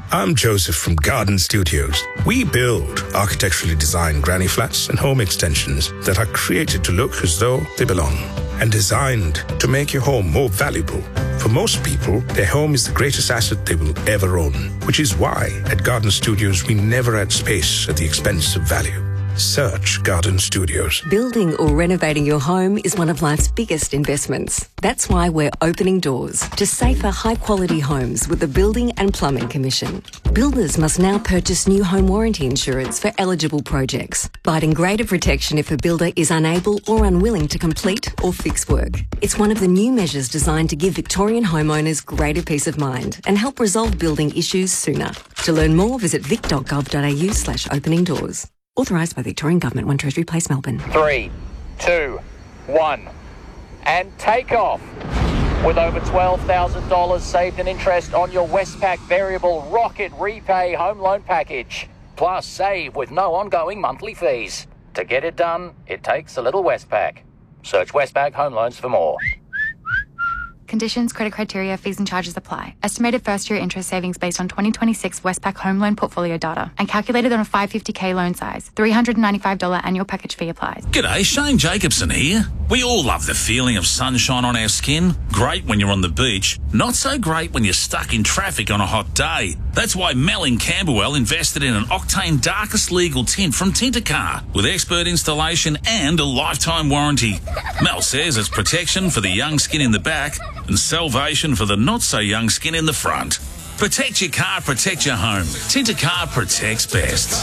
I'm Joseph from Garden Studios. We build architecturally designed granny flats and home extensions that are created to look as though they belong and designed to make your home more valuable. For most people, their home is the greatest asset they will ever own, which is why at Garden Studios we never add space at the expense of value. Search Garden Studios. Building or renovating your home is one of life's biggest investments. That's why we're opening doors to safer, high-quality homes with the Building and Plumbing Commission. Builders must now purchase new home warranty insurance for eligible projects, providing greater protection if a builder is unable or unwilling to complete or fix work. It's one of the new measures designed to give Victorian homeowners greater peace of mind and help resolve building issues sooner. To learn more, visit vic.gov.au/opening doors. Authorised by Victorian Government, 1 Treasury Place, Melbourne. 3, 2, 1, and take off. With over $12,000 saved in interest on your Westpac Variable Rocket Repay Home Loan Package. Plus, save with no ongoing monthly fees. To get it done, it takes a little Westpac. Search Westpac Home Loans for more. Conditions, credit criteria, fees and charges apply. Estimated first-year interest savings based on 2026 Westpac home loan portfolio data and calculated on a 550k loan size. $395 annual package fee applies. G'day, Shane Jacobson here. We all love the feeling of sunshine on our skin. Great when you're on the beach. Not so great when you're stuck in traffic on a hot day. That's why Mel in Camberwell invested in an Octane Darkest Legal Tint from Tintercar with expert installation and a lifetime warranty. Mel says it's protection for the young skin in the back and salvation for the not-so-young skin in the front. Protect your car, protect your home. Tintercar protects best.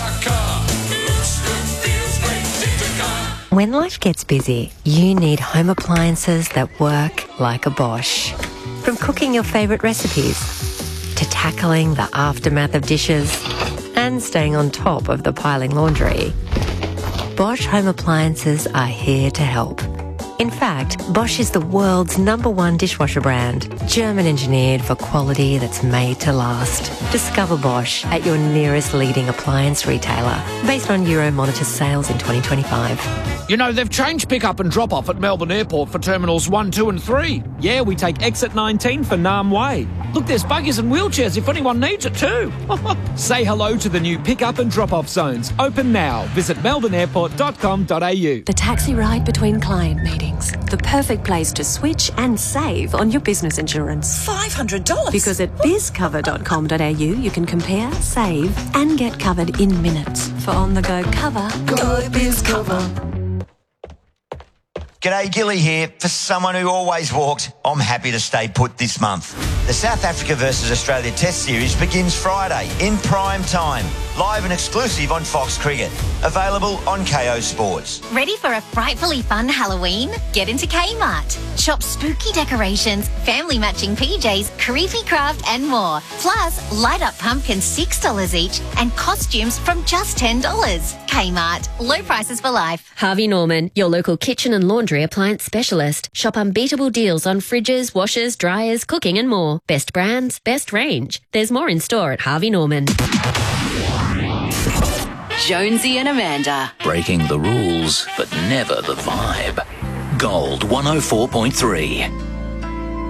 When life gets busy, you need home appliances that work like a Bosch. From cooking your favourite recipes to tackling the aftermath of dishes and staying on top of the piling laundry, Bosch home appliances are here to help. In fact, Bosch is the world's #1 dishwasher brand, German engineered for quality that's made to last. Discover Bosch at your nearest leading appliance retailer, based on Euromonitor sales in 2025. You know, they've changed pick-up and drop-off at Melbourne Airport for Terminals 1, 2 and 3. Yeah, we take exit 19 for Nam Way. Look, there's buggies and wheelchairs if anyone needs it too. Say hello to the new pick-up and drop-off zones. Open now. Visit melbourneairport.com.au. The taxi ride between client meetings. The perfect place to switch and save on your business insurance. $500? Because at bizcover.com.au you can compare, save and get covered in minutes. For on-the-go cover, go BizCover. G'day, Gilly here. For someone who always walked, I'm happy to stay put this month. The South Africa versus Australia Test Series begins Friday in prime time. Live and exclusive on Fox Cricket. Available on KO Sports. Ready for a frightfully fun Halloween? Get into Kmart. Shop spooky decorations, family matching PJs, creepy craft and more. Plus, light up pumpkins $6 each and costumes from just $10. Kmart. Low prices for life. Harvey Norman, your local kitchen and laundry appliance specialist. Shop unbeatable deals on fridges, washers, dryers, cooking and more. Best brands, best range. There's more in store at Harvey Norman. Jonesy and Amanda. Breaking the rules, but never the vibe. Gold 104.3.